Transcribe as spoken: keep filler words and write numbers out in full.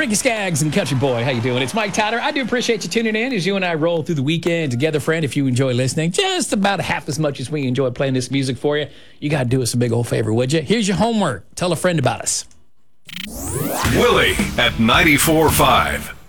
Ricky Skaggs and Country Boy, how you doing? It's Mike Tyler. I do appreciate you tuning in as you and I roll through the weekend together, friend. If you enjoy listening, just about half as much as we enjoy playing this music for you, you got to do us a big old favor, would you? Here's your homework. Tell a friend about us. Willie at ninety-four point five.